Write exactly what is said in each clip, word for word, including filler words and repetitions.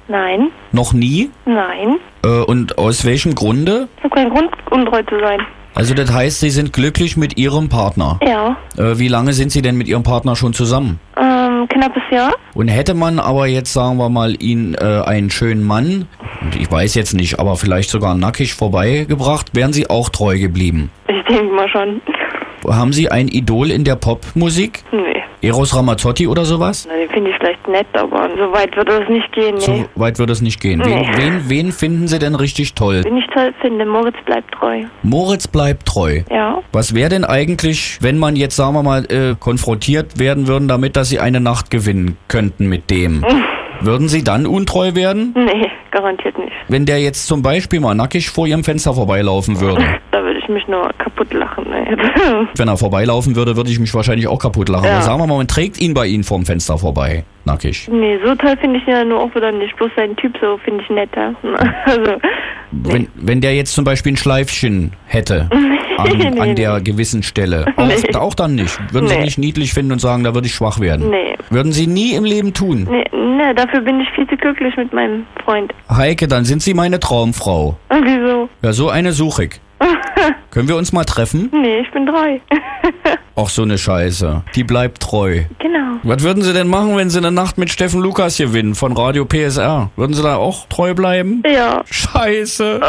Nein. Noch nie? Nein. Äh, und aus welchem Grunde? Ich habe keinen Grund, untreu zu sein. Also das heißt, Sie sind glücklich mit Ihrem Partner? Ja. Äh, wie lange sind Sie denn mit Ihrem Partner schon zusammen? Ähm, knappes Jahr. Und hätte man aber jetzt, sagen wir mal, Ihnen äh, einen schönen Mann, und ich weiß jetzt nicht, aber vielleicht sogar nackig vorbeigebracht, wären Sie auch treu geblieben? Ich denke mal schon. Haben Sie ein Idol in der Popmusik? Nee. Eros Ramazzotti oder sowas? Na, den finde ich vielleicht nett, aber so weit würde es nicht gehen, nee. So weit würde es nicht gehen. Wen, Nee. wen, wen finden Sie denn richtig toll? Wen ich toll finde, Moritz bleibt treu. Moritz bleibt treu. Ja. Was wäre denn eigentlich, wenn man jetzt, sagen wir mal, äh, konfrontiert werden würden damit, dass Sie eine Nacht gewinnen könnten mit dem? Würden Sie dann untreu werden? Nee, garantiert nicht. Wenn der jetzt zum Beispiel mal nackig vor Ihrem Fenster vorbeilaufen würde? Da würde ich mich nur kaputt lachen, ey. Wenn er vorbeilaufen würde, würde ich mich wahrscheinlich auch kaputt lachen. Ja. Aber sagen wir mal, man trägt ihn bei Ihnen vorm Fenster vorbei, nackig. Nee, so toll finde ich ihn ja nur auch wieder nicht. Bloß sein Typ so finde ich netter. Also, Wenn, wenn der jetzt zum Beispiel ein Schleifchen hätte an, Nee, an nee. der gewissen Stelle, auch, Nee. auch dann nicht. Würden Sie Nee. nicht niedlich finden und sagen, da würde ich schwach werden? nee. Würden Sie nie im Leben tun? Nee, nee, dafür bin ich viel zu glücklich mit meinem Freund. Heike, dann sind Sie meine Traumfrau. Und wieso? Ja, so eine suche ich. Können wir uns mal treffen? Nee, ich bin treu. Ach, so eine Scheiße. Die bleibt treu. Genau. Was würden Sie denn machen, wenn Sie eine Nacht mit Steffen Lukas gewinnen von Radio P S R? Würden Sie da auch treu bleiben? Ja. Scheiße.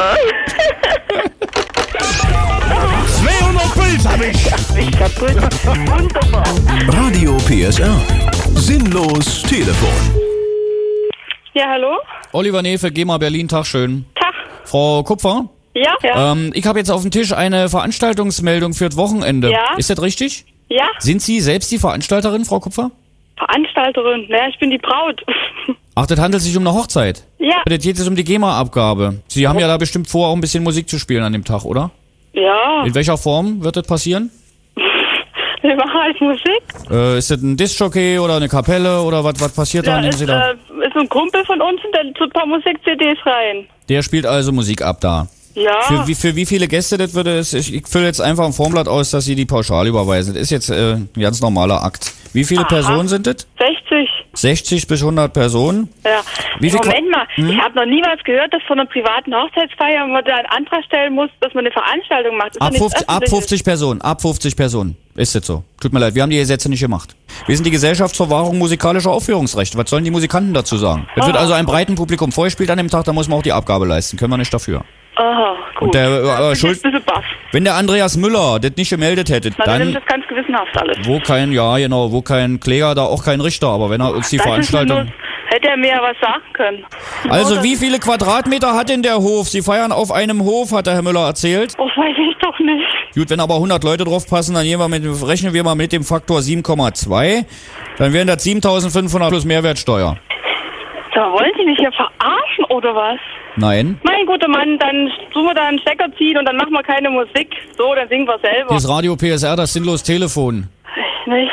zweihundert Puls hab ich. Ich kaputt. Wunderbar. Radio P S R. Sinnlos Telefon. Ja, hallo? Oliver Nefe, GEMA Berlin, Tag schön. Tag. Frau Kupfer? Ja? Ja. Ähm, ich habe jetzt auf dem Tisch eine Veranstaltungsmeldung für das Wochenende. Ja. Ist das richtig? Ja? Sind Sie selbst die Veranstalterin, Frau Kupfer? Veranstalterin. Naja, ich bin die Braut. Ach, das handelt sich um eine Hochzeit. Ja. Das geht jetzt um die GEMA-Abgabe. Sie haben ja da bestimmt vor, auch ein bisschen Musik zu spielen an dem Tag, oder? Ja. In welcher Form wird das passieren? Wir machen halt Musik. Äh, ist das ein Disc-Jockey oder eine Kapelle oder was was passiert da? Da Nehmen ist, Sie da? äh, ist ein Kumpel von uns und der tut ein paar Musik-C Ds rein. Der spielt also Musik ab da. Ja. Für wie, für wie viele Gäste das würde es? Ich, ich fülle jetzt einfach ein Formblatt aus, dass Sie die pauschal überweisen. Das ist jetzt äh, ein ganz normaler Akt. Wie viele Aha. Personen sind das? sechzig. sechzig bis hundert Personen? Ja. Wie viel Moment Qua- mal, ich habe noch niemals gehört, dass von einer privaten Hochzeitsfeier man da einen Antrag stellen muss, dass man eine Veranstaltung macht. Das ist Ab doch nichts fünfzig, ab Öffentliches. fünfzig Personen, ab fünfzig Personen. Ist das so? Tut mir leid, wir haben die Gesetze nicht gemacht. Wir sind die Gesellschaft zur Wahrung musikalischer Aufführungsrechte. Was sollen die Musikanten dazu sagen? Das wird Ah. also einem breiten Publikum vorgespielt an dem Tag, da muss man auch die Abgabe leisten. Können wir nicht dafür. Aha, gut. Und der, äh, Ich bin Schuld- jetzt ein bisschen baff. Wenn der Andreas Müller das nicht gemeldet hätte, Na, dann nimmt dann das ganz gewissenhaft alles. wo kein, ja genau, wo kein Kläger, da auch kein Richter. Aber wenn er uns die Das ist Veranstaltung... nur- Hätte er mir ja was sagen können. Also Oder- wie viele Quadratmeter hat denn der Hof? Sie feiern auf einem Hof, hat der Herr Müller erzählt. Das weiß ich doch nicht. Gut, wenn aber hundert Leute drauf passen, dann gehen wir mit, rechnen wir mal mit dem Faktor sieben Komma zwei. Dann wären das siebentausendfünfhundert plus Mehrwertsteuer. Da wollen Sie mich hier verarschen, oder was? Nein. Mein guter Mann, dann tun wir da einen Stecker ziehen und dann machen wir keine Musik. So, dann singen wir selber. Hier ist Radio P S R, das sinnlos Telefon. Nicht.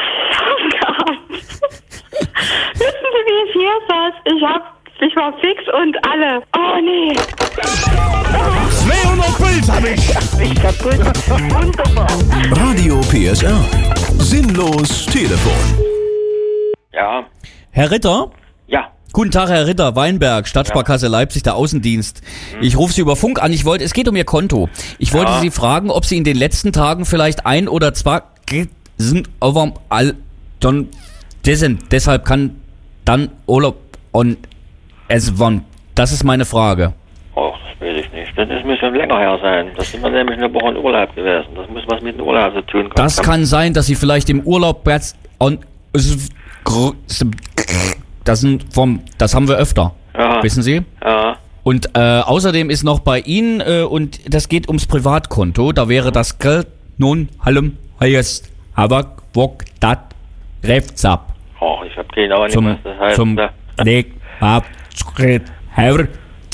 Wissen Sie, wie ich hier saß? Ich hab, ich war fix und alle. Oh, nee. zweihundert Puls hab ich. Ich kaputt. Wunderbar. Radio P S R. Sinnlos Telefon. Ja, Herr Ritter? ja. Guten Tag, Herr Ritter, Weinberg, Stadtsparkasse Leipzig, der Außendienst. Ich rufe Sie über Funk an. Ich wollte, es geht um Ihr Konto. Ich wollte Ja. Sie fragen, ob Sie in den letzten Tagen vielleicht ein oder zwei sind over all dann dessen. Deshalb kann dann Urlaub und es wann. Das ist meine Frage. Oh, das weiß ich nicht. Das ist ein bisschen länger her sein. Das sind wir nämlich eine Woche in Urlaub gewesen. Das muss was mit dem Urlaub zu tun. Das kann sein, dass Sie vielleicht im Urlaub jetzt und das sind vom, das haben wir öfter. Ja. Wissen Sie? Ja, Und äh, außerdem ist noch bei Ihnen, äh, und das geht ums Privatkonto, da wäre das Geld nun halm heißt Havak Wok Dat Refzap oh, ich habe keine Ahnung, zum was das heißt. zum Da- Leg ab Schritt Herr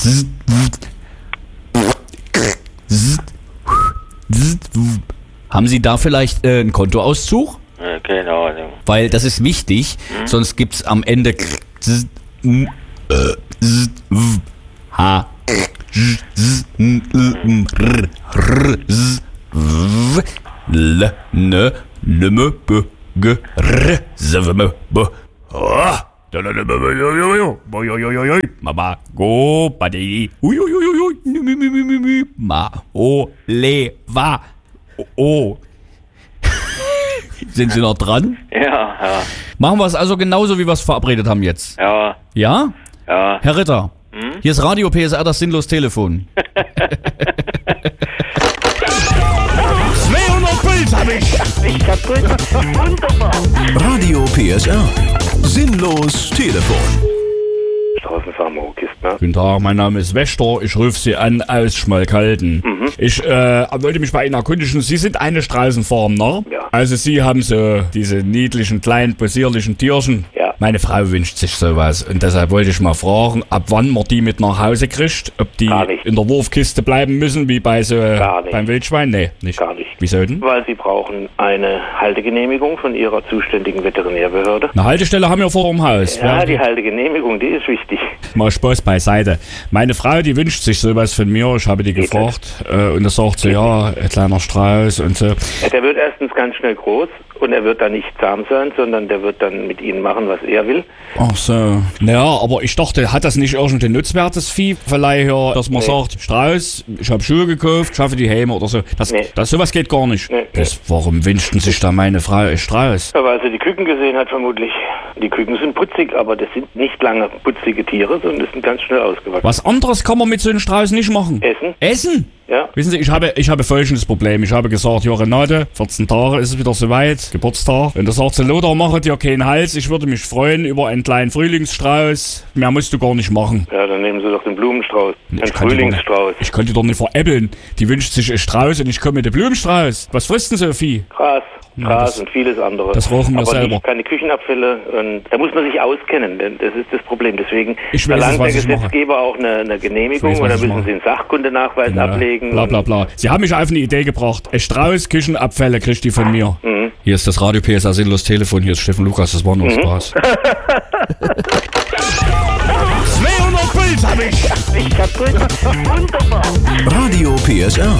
Haben Sie da vielleicht äh, einen Kontoauszug? Ja, keine Ahnung. Weil das ist wichtig, sonst gibt's am Ende H L N N B G R S W M B Mama, go, Badei. Ma, o, le, wa, o. Sind Sie noch dran? Ja, ja. Machen wir es also genauso, wie wir es verabredet haben jetzt. Ja, Ja? ja. Herr Ritter, hier ist Radio P S R, das sinnlos Telefon. zweihundert Puls hab ich. Ich kaputt. Wunderbar. Radio P S R. Sinnlos Telefon. Straßenfarmer-Kistner. Guten Tag, mein Name ist Wächter, ich rufe Sie an aus Schmalkalden. Mhm. Ich äh, wollte mich bei Ihnen erkundigen, Sie sind eine Straßenfarm, ne? Ja. Also Sie haben so diese niedlichen, kleinen, possierlichen Tierchen. Ja. Meine Frau wünscht sich sowas und deshalb wollte ich mal fragen, ab wann man die mit nach Hause kriegt, ob die Gar nicht. in der Wurfkiste bleiben müssen, wie bei so Gar nicht. beim Wildschwein? Nee, nicht. Gar nicht. Wieso denn? Weil Sie brauchen eine Haltegenehmigung von Ihrer zuständigen Veterinärbehörde. Eine Haltestelle haben wir vor dem Haus. Ja, Wer- die Haltegenehmigung, die ist wichtig. Mal Spaß beiseite. Meine Frau, die wünscht sich sowas von mir. Ich habe die Geht gefragt äh, und da sagt sie, ja, ein kleiner Strauß und so. Ja, der wird erstens ganz schnell groß und er wird dann nicht zahm sein, sondern der wird dann mit Ihnen machen, was er will. Ach so. Naja, aber ich dachte, hat das nicht irgendein nutzwertes Vieh? Vielleicht ja, dass man Nee. sagt, Strauß, ich habe Schuhe gekauft, schaffe die Häme oder so. Das, Nee. das sowas geht gar nicht. Nee. Das, warum wünschten sich da meine Frau ein Strauß? Ja, weil sie die Küken gesehen hat, vermutlich. Die Küken sind putzig, aber das sind nicht lange putzige Tiere, sondern das sind ganz schnell ausgewachsen. Was anderes kann man mit so einem Strauß nicht machen. Essen? Essen? Ja. Wissen Sie, ich habe, ich habe folgendes Problem. Ich habe gesagt, ja Renate, vierzehn Tage ist es wieder soweit, Geburtstag. Und da sagt sie, Lothar, mach dir keinen Hals. Ich würde mich freuen über einen kleinen Frühlingsstrauß. Mehr musst du gar nicht machen. Ja, dann nehmen Sie doch den Blumenstrauß. Ein Ich kann die doch Frühlingsstrauß. nicht- Ich könnte die doch nicht veräppeln. Die wünscht sich einen Strauß und ich komme mit dem Blumenstrauß. Was frisst denn so viel? Gras, Ja, Gras das- und vieles andere. das rochen wir aber selber. Nicht, keine Küchenabfälle. Und da muss man sich auskennen, denn das ist das Problem. Deswegen Ich weiß es, verlangt der was ich mache. Gesetzgeber auch eine, eine Genehmigung Ich weiß, was oder ich müssen mache. Sie einen Sachkundenachweis Ja, ablegen. bla bla bla. Sie haben mich auf eine Idee gebracht. Ein Strauß Küchenabfälle kriegt die von mir. Mhm. Hier ist das Radio P S R Sinnlos Telefon. Hier ist Steffen Lukas. Das war nur Spaß. zweihundert Puls hab ich. Ich kaputt. Wunderbar. Radio P S R.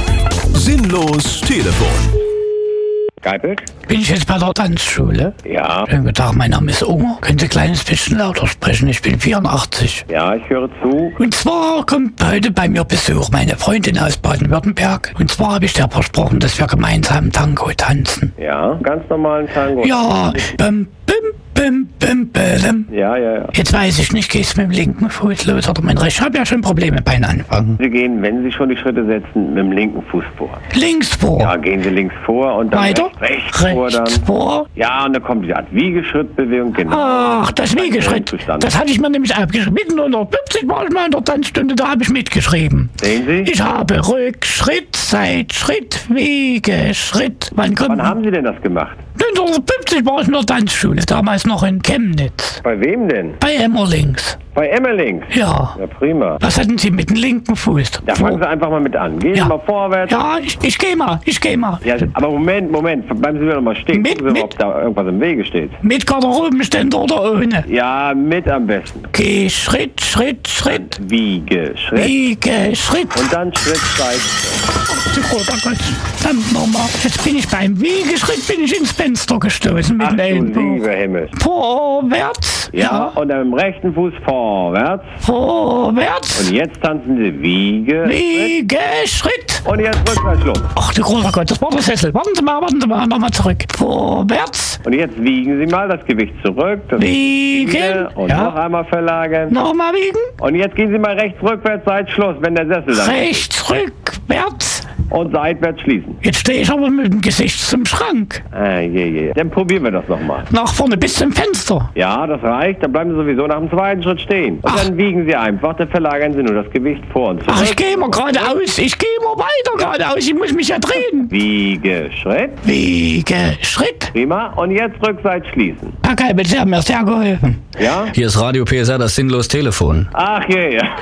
Sinnlos Telefon. Geipelt? Bin ich jetzt bei der Tanzschule? Ja, Schönen guten Tag, mein Name ist Unger. Können Sie ein kleines bisschen lauter sprechen? Ich bin vierundachtzig. ja, ich höre zu. Und zwar kommt heute bei mir Besuch meine Freundin aus Baden-Württemberg. Und zwar habe ich dir versprochen, dass wir gemeinsam Tango tanzen. Ja, ganz normalen Tango. Ja, bim, bim, bim, bim, bim. Ja, ja, ja. Jetzt weiß ich nicht, gehst du mit dem linken Fuß los oder mit dem rechten? Ich habe ja schon Probleme beim Anfangen. Sie gehen, wenn Sie schon die Schritte setzen, mit dem linken Fuß vor. Links vor. Ja, gehen Sie links vor und dann Weiter. rechts, rechts vor dann. Rechts vor. Ja, und dann kommt die Art Wiegeschrittbewegung, genau. Ach, das Wiegeschritt. Einverstanden. Das hatte ich mir nämlich abgeschrieben. Mitten unter fünfzig Mal in der Tanzstunde, da habe ich mitgeschrieben. Sehen Sie? Ich habe Rückschritt, Seitschritt, Wiegeschritt. Wann kommt Wann haben Sie denn das gemacht? neunzehnhundertfünfzig war ich in der Tanzschule, damals noch in Chemnitz. Bei wem denn? Bei Emmerlings. Bei Emmerling. Ja. Ja, prima. Was hatten Sie mit dem linken Fuß? Da fangen Sie einfach mal mit an. Gehen Ja. Sie mal vorwärts. Ja, ich, ich geh mal, ich geh mal. Ja, aber Moment, Moment. Bleiben Sie wieder mal stehen. Mit- Gucken Sie mal, mit- ob da irgendwas im Wege steht. Mit Garderobenständer oder ohne? Ja, mit am besten. Geh Schritt, Schritt, Schritt. Wiegeschritt. Wiegeschritt. Und dann Schritt, Seitschritt. Oh Gott, verdammt nochmal. Jetzt bin ich beim Wiegeschritt, bin ich ins Fenster gestoßen mit Ach dem du Ellenbogen. lieber Himmel. Vorwärts. Ja, und dann mit dem rechten Fuß vorwärts. Vorwärts. Und jetzt tanzen Sie Wiege. Wiegeschritt. Und jetzt rückwärtslos. Ach du großer Gott, das war der Sessel. Warten Sie mal, warten Sie mal, nochmal zurück. Vorwärts. Und jetzt wiegen Sie mal das Gewicht zurück. Das Wiegen. Und Ja. noch einmal verlagern. Nochmal wiegen. Und jetzt gehen Sie mal rechts rückwärts, seit Schluss, wenn der Sessel dann Rechts, rückwärts. und seitwärts schließen. Jetzt stehe ich aber mit dem Gesicht zum Schrank. Ah, je, je. Dann probieren wir das nochmal. Nach vorne bis zum Fenster. Ja, das reicht. Dann bleiben Sie sowieso nach dem zweiten Schritt stehen. Und Ach. dann wiegen Sie einfach, dann verlagern Sie nur das Gewicht vor und zurück. Ach, ich gehe immer geradeaus. Ich gehe immer weiter geradeaus. Ich muss mich ja drehen. Wiegeschritt. Wiegeschritt. Prima. Und jetzt Rückseite schließen. Herr Geibel, Sie haben mir sehr geholfen. Ja? Hier ist Radio P S R, das sinnlos Telefon. Ach je, ja.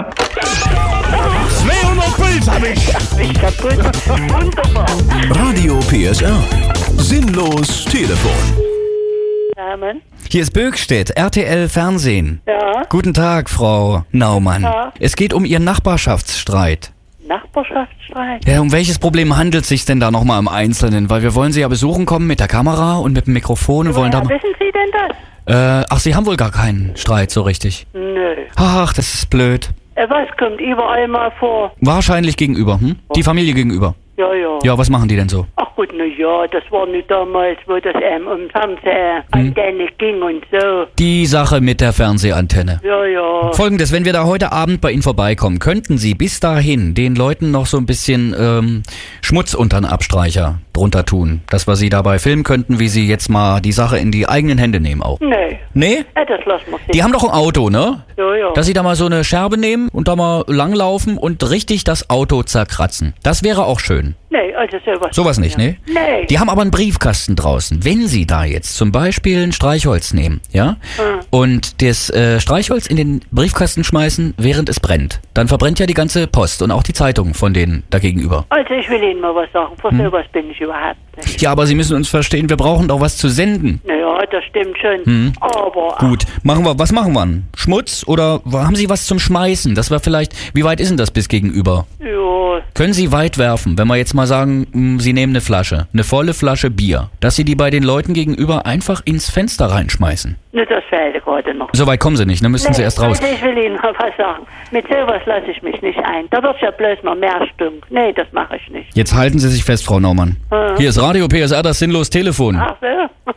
zweihundert Puls hab ich. Ich kaputt. Wunderbar. Radio P S R. Sinnlos Telefon. Namen? Hier ist Böckstedt, R T L Fernsehen. Ja. Guten Tag, Frau Naumann. Ja. Es geht um Ihren Nachbarschaftsstreit. Nachbarschaftsstreit. Ja, um welches Problem handelt es sich denn da nochmal im Einzelnen? Weil wir wollen Sie ja besuchen kommen mit der Kamera und mit dem Mikrofon und wollen da... Woher wissen Sie denn das? Äh, ach, Sie haben wohl gar keinen Streit so richtig. Nö. Ach, das ist blöd. Äh, Was kommt überall mal vor? Wahrscheinlich gegenüber, hm? Die Familie gegenüber. Ja, ja. Ja, was machen die denn so? Ach gut, na ja, das war nicht damals, wo das ähm, um Fernsehantenne ging und so. Die Sache mit der Fernsehantenne. Ja, ja. Folgendes, wenn wir da heute Abend bei Ihnen vorbeikommen, könnten Sie bis dahin den Leuten noch so ein bisschen ähm, Schmutz unter den Abstreicher drunter tun, dass wir Sie dabei filmen könnten, wie Sie jetzt mal die Sache in die eigenen Hände nehmen auch. Nee. Nee? Ja, das lassen wir Die haben doch ein Auto, ne? Ja, ja. Dass Sie da mal so eine Scherbe nehmen und da mal langlaufen und richtig das Auto zerkratzen. Das wäre auch schön. Nee, also sowas. Sowas nicht, ne? Nee. Die haben aber einen Briefkasten draußen. Wenn Sie da jetzt zum Beispiel ein Streichholz nehmen, ja, Hm. und das äh, Streichholz in den Briefkasten schmeißen, während es brennt, dann verbrennt ja die ganze Post und auch die Zeitung von denen dagegenüber. Also ich will Ihnen mal was sagen. Für sowas bin ich überhaupt nicht. Ja, aber Sie müssen uns verstehen, wir brauchen doch was zu senden. Naja, das stimmt schon. Aber... Gut, machen wir, was machen wir? Schmutz oder haben Sie was zum Schmeißen? Das war vielleicht, wie weit ist denn das bis gegenüber? Ja, Können Sie weit werfen, wenn wir jetzt mal sagen, mh, Sie nehmen eine Flasche, eine volle Flasche Bier, dass Sie die bei den Leuten gegenüber einfach ins Fenster reinschmeißen? ne, das fehlt gerade noch. So weit kommen Sie nicht, dann müssten Sie erst raus. Also ich will Ihnen mal was sagen. Mit sowas lasse ich mich nicht ein. Da wird ja bloß noch mehr Stunk. Nee, das mache ich nicht. Jetzt halten Sie sich fest, Frau Naumann. Ja. Hier ist Radio P S R, das sinnlos Telefon. Ach so.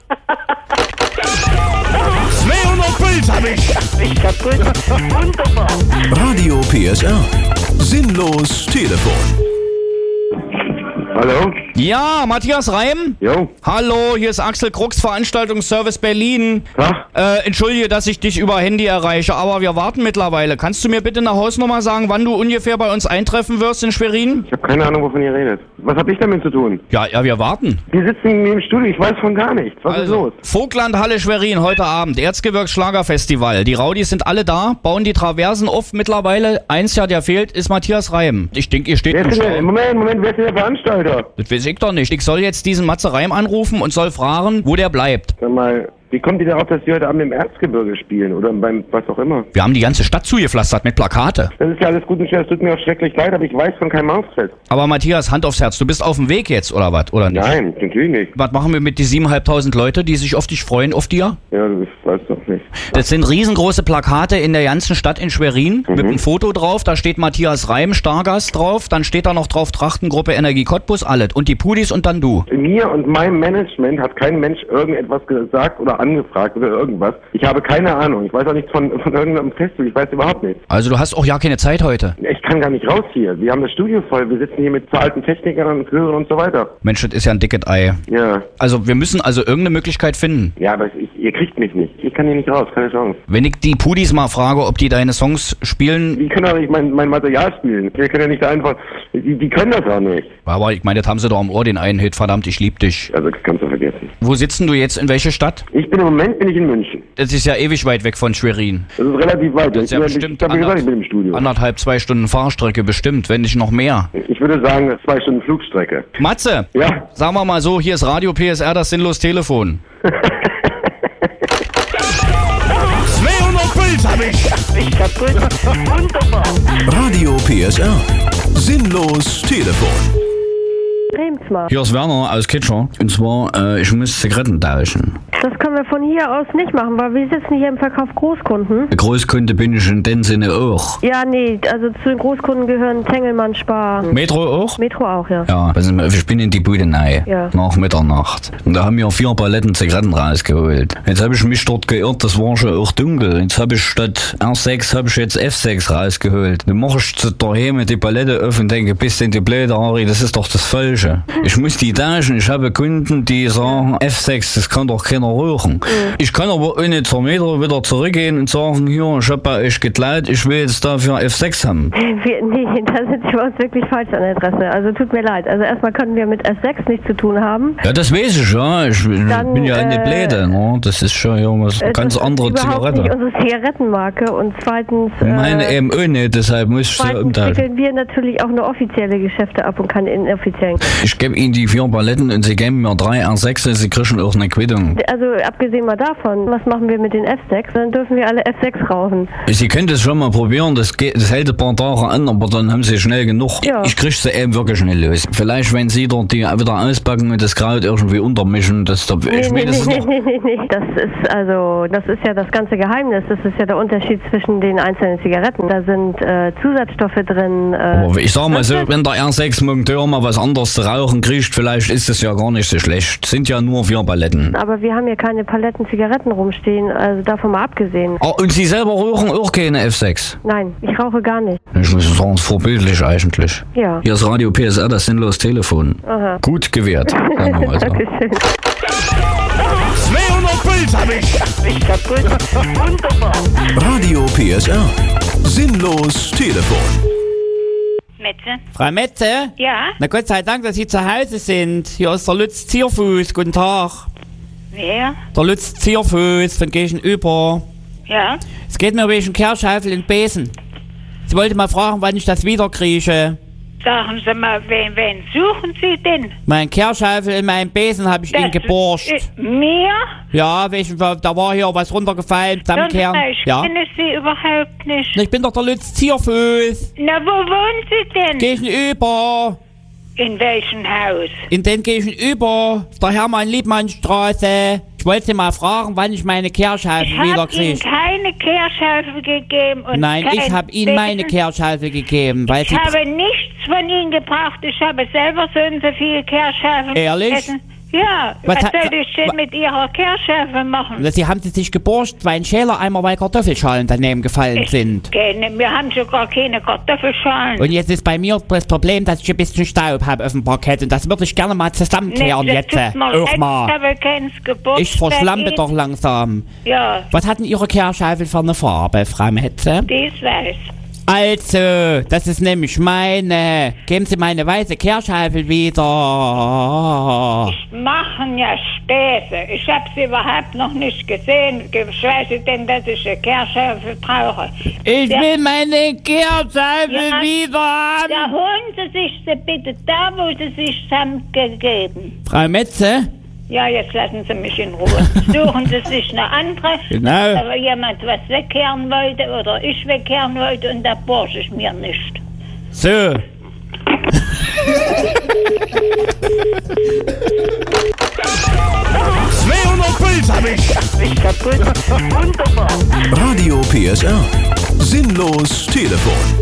zweihundert Bild hab ich. Ich kaputt. Wunderbar. Radio P S R. Sinnlos Telefon. Hallo? Ja, Matthias Reim? Jo. Hallo, hier ist Axel Krux, Veranstaltungsservice Berlin. Tag. Äh, entschuldige, dass ich dich über Handy erreiche, aber wir warten mittlerweile. Kannst du mir bitte eine Hausnummer sagen, wann du ungefähr bei uns eintreffen wirst in Schwerin? Ich habe keine Ahnung, wovon ihr redet. Was hab ich damit zu tun? Ja, ja, wir warten. Die sitzen in dem Studio, ich weiß von gar nichts. Was ist los? Vogtlandhalle Schwerin heute Abend, Erzgebirgs Schlagerfestival. Die Raudis sind alle da, bauen die Traversen auf mittlerweile. Eins ja, der fehlt, ist Matthias Reim. Ich denke, ihr steht Wer im ist denn der, Stau. Moment, Moment, wer ist denn der Veranstalter? Das weiß ich doch nicht. Ich soll jetzt diesen Matze Reim anrufen und soll fragen, wo der bleibt. Sag mal, wie kommt ihr darauf, dass sie heute Abend im Erzgebirge spielen? Oder beim was auch immer? Wir haben die ganze Stadt zugepflastert mit Plakate. Das ist ja alles gut und schön, es tut mir auch schrecklich leid, aber ich weiß von keinem Ausfest. Aber Matthias, Hand aufs Herz, du bist auf dem Weg jetzt, oder was? Oder nicht? Nein, natürlich nicht. Was machen wir mit die siebeneinhalbtausend Leute, die sich auf dich freuen, auf dir? Ja, das weiß doch nicht. Das sind riesengroße Plakate in der ganzen Stadt in Schwerin mit einem Foto drauf. Da steht Matthias Reim, Stargast drauf. Dann steht da noch drauf Trachtengruppe Energie Cottbus, alles. Und die Pudis und dann du. Mir und meinem Management hat kein Mensch irgendetwas gesagt oder angefragt oder irgendwas. Ich habe keine Ahnung. Ich weiß auch nichts von, von irgendeinem Festival. Ich weiß überhaupt nichts. Also du hast auch ja keine Zeit heute. Ich kann gar nicht raus hier. Wir haben das Studio voll. Wir sitzen hier mit zahlten Technikern und Chören und so weiter. Mensch, das ist ja ein dickes Ei. Ja. Also wir müssen also irgendeine Möglichkeit finden. Ja, aber ich, ihr kriegt mich nicht. Ich kann hier nicht raus. Keine Chance. Wenn ich die Pudis mal frage, ob die deine Songs spielen, Die können doch nicht mein, mein Material spielen. Wir können ja nicht einfach... Die, die können das auch nicht. aber ich meine, das haben sie doch am Ohr, den einen Hit, verdammt, ich lieb dich. Also das kannst du vergessen. Wo sitzen du jetzt, in welche Stadt? Ich bin im Moment bin ich in München. Das ist ja ewig weit weg von Schwerin. Das ist relativ weit. Das ist ja ich bestimmt ich habe gesagt, anderth- ich bin im Studio. anderthalb, zwei Stunden Fahrstrecke bestimmt, wenn nicht noch mehr. Ich würde sagen, das ist zwei Stunden Flugstrecke. Matze, Ja. sagen wir mal so, hier ist Radio P S R, das sinnlos Telefon. zweihundert Bild hab ich. Ich kaputt. Wunderbar. Radio P S R. Sinnlos Telefon. Remsmar. Hier ist Werner aus Kitscher. Und zwar, äh, ich muss Zigaretten tauschen. Das können wir von hier aus nicht machen, weil wir sitzen hier im Verkauf Großkunden. Großkunde bin ich in dem Sinne auch. Ja, nee, also zu den Großkunden gehören Tengelmann, Spar, Metro auch? Metro auch, ja. Ja, passen Sie mal, ich bin in die Bude rein, Ja. nach Mitternacht. Und da haben wir vier Paletten Zigaretten rausgeholt. Jetzt habe ich mich dort geirrt, das war schon auch dunkel. Jetzt habe ich statt R sechs, habe ich jetzt F sechs rausgeholt. Dann mache ich zu daheim die Palette auf und denke, bist denn die blöde Ari, das ist doch das Falsche. Ich muss die tauschen, ich habe Kunden, die sagen, F sechs, das kann doch keiner rauchen. Ich kann aber ohne zur Metro wieder zurückgehen und sagen, hier, ich habe bei euch geklaut, ich will jetzt dafür F sechs haben. Wir, nee, da sind Sie bei uns wirklich falsch an der Adresse. Also tut mir leid. Also erstmal können wir mit F sechs nichts zu tun haben. Ja, das weiß ich, ja. Ich Dann, bin ja eine äh, Blöde, ne? Das ist schon ja was Es ganz ist andere überhaupt nicht Zigarette. unsere Zigarettenmarke und zweitens, Meine äh, eben auch nicht, deshalb muss ich sie zweitens umtauschen. wickeln wir natürlich auch nur offizielle Geschäfte ab und keine inoffiziellen. Ich gebe Ihnen die vier Paletten und Sie geben mir drei R sechs und Sie kriegen auch eine Quittung. Also also abgesehen mal davon, was machen wir mit den F sechs? Dann dürfen wir alle F sechs rauchen. Sie können das schon mal probieren, das, geht, das hält ein paar Tage an, aber dann haben Sie schnell genug. Ja. Ich krieg sie eben wirklich schnell los. Vielleicht, wenn Sie dort die wieder auspacken und das Kraut irgendwie untermischen, das da Nee, nee, nee, nee, nee, nee, nee. Das ist also, das ist ja das ganze Geheimnis. Das ist ja der Unterschied zwischen den einzelnen Zigaretten. Da sind äh, Zusatzstoffe drin. Äh, aber ich sag mal so, wenn der R sechs Monteur mal was anderes zu rauchen kriegt, vielleicht ist es ja gar nicht so schlecht. Sind ja nur vier Paletten. Aber wir haben hier keine Paletten Zigaretten rumstehen, also davon mal abgesehen. Oh, und Sie selber rauchen auch keine F sechs? Nein, ich rauche gar nicht. Ich muss sagen, es ist vorbildlich eigentlich. Ja. Hier ist Radio P S R, das sinnlos Telefon. Aha. Gut gewährt. Sagen wir mal so. Dankeschön. zweihundert Puls hab ich. Ich kaputt. Wunderbar. Radio P S R. Sinnlos Telefon. Metze? Frau Metze? Ja? Na Gott sei Dank, dass Sie zu Hause sind. Hier ist der Lutz Zierfuß. Guten Tag. Wer? Der Lutz Zierfuß von Gegenüber. Ja? Es geht mir wegen Kehrschaufeln in Besen. Sie wollte mal fragen, wann ich das wieder kriege. Sagen Sie mal, wen, wen suchen Sie denn? Mein Kehrschaufel in meinem Besen habe ich Das Ihnen geborgt. ist, äh, mir? Ja, wegen, da war hier was runtergefallen. Hören Sie Zusammenkehren. mal, ich Ja. kenne Sie überhaupt nicht. Ich bin doch der Lutz Zierfuß. Na, wo wohnen Sie denn? Gegenüber. In welchem Haus? In den Gegenüber. Der Hermann-Liebmann-Straße. Ich wollte Sie mal fragen, wann ich meine Kehrschaufel Ich wieder habe Ihnen kriege. keine Kehrschaufel gegeben. Und Nein, ich kein habe Ihnen meine Besen. Kehrschaufel gegeben. Weil Ich Sie habe nichts von Ihnen gebracht. Ich habe selber so und so viele Kehrschaufeln. Ehrlich? gegessen. Ja, Was was, hat- soll ich denn wa- mit Ihrer Kehrschaufel machen? Sie haben sie sich geborgt, weil ein Schälereimer, weil Kartoffelschalen daneben gefallen Ich sind. kenne, wir haben schon gar keine Kartoffelschalen. Und jetzt ist bei mir das Problem, dass ich ein bisschen Staub habe auf dem Parkett. Und das würde ich gerne mal zusammenkehren Nee, das jetzt. tut mir Auch leid, mal. Ich habe keins Geburtstag. Ich verschlampe doch langsam. Ja, Was hat denn Ihre Kehrschaufel für eine Farbe, Frau Metze? die ist weiß. Also, das ist nämlich meine. Geben Sie meine weiße Kehrschaufel wieder. Machen ja Späße. Ich habe sie überhaupt noch nicht gesehen. Geschweige denn, dass ich eine Kehrschaufel brauche. Ich Ja. will meine Kehrschaufel Ja. wieder haben. Da holen Sie sich sie bitte da, wo Sie sich haben gegeben. Frau Metze? Ja, jetzt lassen Sie mich in Ruhe. Suchen Sie sich eine andere. Genau. Aber jemand was wegkehren wollte oder ich wegkehren wollte und da borsche ich mir nicht. So. zweihundert Puls hab ich. Ich kaputt. Wunderbar. Radio P S R. Sinnlos Telefon.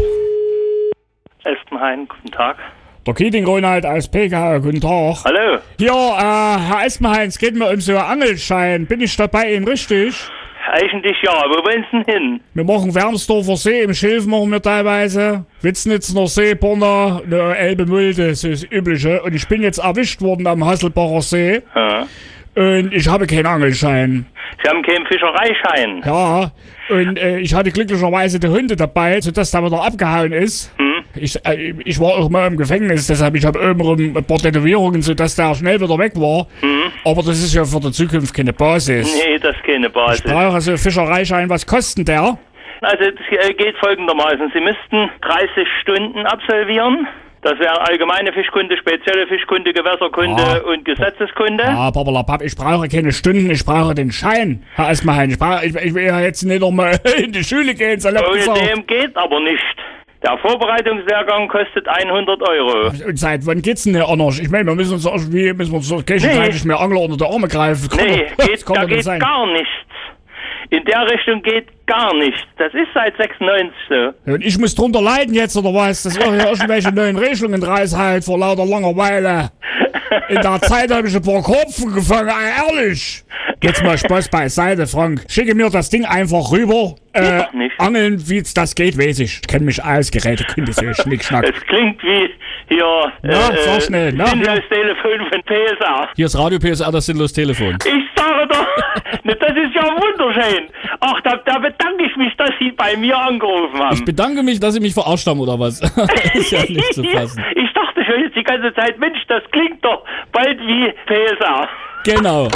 Espenhain, guten Tag. Der Keating Ronald als P K, guten Tag. Hallo. Hier, äh, Herr Espenhain, es geht mir um so einen Angelschein. Bin ich dabei Ihnen richtig? Eigentlich ja, wo wollen Sie denn hin? Wir machen Wermsdorfer See, im Schilf machen wir teilweise. Witznitzer See, Borna, ne, Elbe, Mulde, das ist das Übliche. Und ich bin jetzt erwischt worden am Hasselbacher See. Ja. Und ich habe keinen Angelschein. Sie haben keinen Fischereischein. Ja, und äh, ich hatte glücklicherweise die Hunde dabei, sodass der wieder abgehauen ist. Hm? Ich, äh, ich war auch mal im Gefängnis, deshalb ich habe oben ein paar Tätowierungen, sodass der schnell wieder weg war. Hm? Aber das ist ja für die Zukunft keine Basis. Nee, das ist keine Ich Basis. brauche also Fischereischein. Was kostet der? Also es geht folgendermaßen. Sie müssten dreißig Stunden absolvieren. Das wären allgemeine Fischkunde, spezielle Fischkunde, Gewässerkunde Ah. und Gesetzeskunde. Ah, Pappalapapp, ich brauche keine Stunden, ich brauche den Schein. Herr Espenhain, ich, brauche, ich, ich will ja jetzt nicht nochmal in die Schule gehen, salopp Ohne gesagt. dem geht aber nicht. Der Vorbereitungslehrgang kostet hundert Euro. Und seit wann geht's denn hier anders? Ich meine, wir müssen uns irgendwie, müssen wir uns so gegenseitig mehr Angler unter die Arme greifen. Kann Nee, doch- das geht, kann da doch nicht geht sein. gar nichts. In der Richtung geht gar nichts. Das ist seit sechsundneunzig so. Und ich muss drunter leiden jetzt, oder was? Dass ihr hier irgendwelche neuen Regelungen reißt vor lauter Langeweile. In der Zeit habe ich ein paar Kopfen gefangen, ey, ehrlich. Jetzt mal Spaß beiseite, Frank. Schicke mir das Ding einfach rüber. Äh, doch nicht. Angeln, wie das geht, weiß ich. Ich kenne mich aus, Gerätekunde, so Schnickschnack. Es klingt wie hier Ja, sag schnell, na, sinnlos Telefon von P S R. Hier ist Radio P S R, das sinnlos Telefon. Ich sage doch, ne, das ist ja wunderschön. Ach, da, da bedanke ich mich, dass Sie bei mir angerufen haben. Ich bedanke mich, dass Sie mich verarscht haben, oder was? Ist ja nicht zu fassen. Ich dachte schon jetzt die ganze Zeit, Mensch, das klingt doch bald wie P S R. Genau.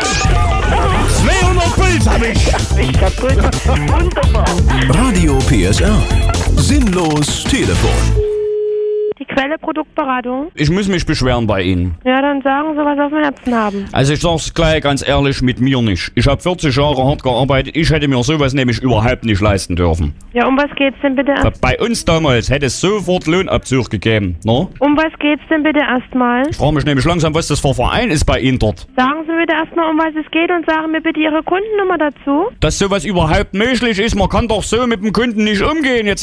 zweihundert Puls hab ich. Ich kaputt. Wunderbar. Radio P S R. Sinnlos Telefon. Die Quelle Produktberatung. Ich muss mich beschweren bei Ihnen. Ja, dann sagen Sie, was Sie auf dem Herzen haben. Also ich sag's gleich ganz ehrlich, mit mir nicht. Ich habe vierzig Jahre hart gearbeitet, ich hätte mir sowas nämlich überhaupt nicht leisten dürfen. Ja, um was geht's denn bitte erst? Bei uns damals hätte es sofort Lohnabzug gegeben, ne? Um was geht's denn bitte erstmal? Ich frage mich nämlich langsam, was das für ein Verein ist bei Ihnen dort. Sagen Sie bitte erstmal, um was es geht und sagen mir bitte Ihre Kundennummer dazu. Dass sowas überhaupt möglich ist, man kann doch so mit dem Kunden nicht umgehen. Jetzt